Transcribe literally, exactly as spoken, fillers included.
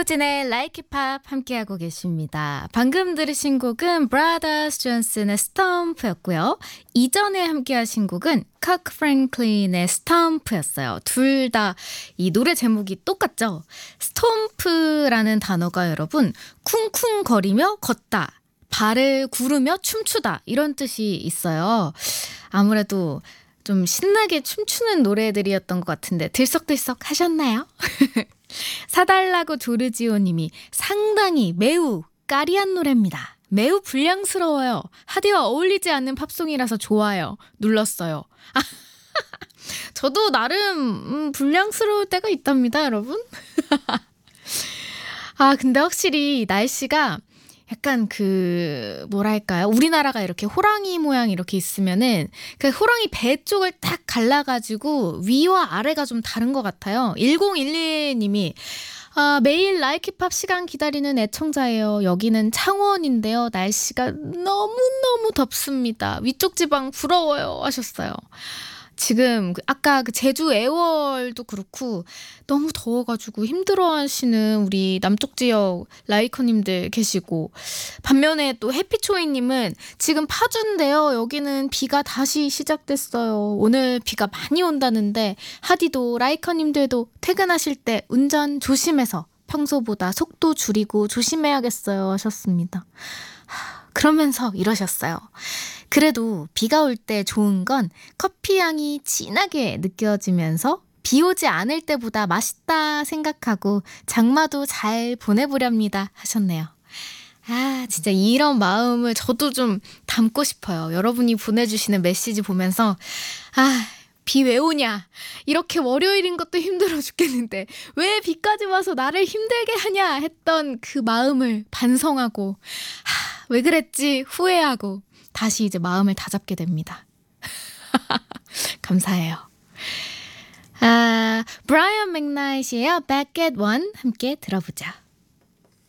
임수진의 Like It Pop 함께하고 계십니다. 방금 들으신 곡은 Brothers Johnson의 Stomp였고요. 이전에 함께하신 곡은 Kirk Franklin의 Stomp였어요. 둘 다 이 노래 제목이 똑같죠? Stomp라는 단어가 여러분 쿵쿵거리며 걷다, 발을 구르며 춤추다 이런 뜻이 있어요. 아무래도 좀 신나게 춤추는 노래들이었던 것 같은데 들썩들썩 하셨나요? 사달라고 조르지오 님이 상당히 매우 까리한 노래입니다. 매우 불량스러워요. 하디와 어울리지 않는 팝송이라서 좋아요. 눌렀어요. 아, 저도 나름 음, 불량스러울 때가 있답니다, 여러분. 아, 근데 확실히 날씨가 약간 그 뭐랄까요? 우리나라가 이렇게 호랑이 모양 이렇게 있으면은 그 호랑이 배 쪽을 딱 갈라가지고 위와 아래가 좀 다른 것 같아요. 일공일일 님이 아, 매일 라이키팝 시간 기다리는 애청자예요. 여기는 창원인데요. 날씨가 너무너무 덥습니다. 위쪽 지방 부러워요 하셨어요. 지금 아까 그 제주 애월도 그렇고 너무 더워가지고 힘들어하시는 우리 남쪽 지역 라이커님들 계시고, 반면에 또 해피초이님은 지금 파주인데요. 여기는 비가 다시 시작됐어요. 오늘 비가 많이 온다는데 하디도 라이커님들도 퇴근하실 때 운전 조심해서 평소보다 속도 줄이고 조심해야겠어요 하셨습니다. 그러면서 이러셨어요. 그래도 비가 올 때 좋은 건 커피 향이 진하게 느껴지면서 비 오지 않을 때보다 맛있다 생각하고 장마도 잘 보내보렵니다 하셨네요. 아, 진짜 이런 마음을 저도 좀 담고 싶어요. 여러분이 보내주시는 메시지 보면서 아, 비 왜 오냐? 이렇게 월요일인 것도 힘들어 죽겠는데 왜 비까지 와서 나를 힘들게 하냐 했던 그 마음을 반성하고 하, 왜 그랬지 후회하고 다시 이제 마음을 다잡게 됩니다. 감사해요. 아, 브라이언 맥나잇이에요. Back at One 함께 들어보자.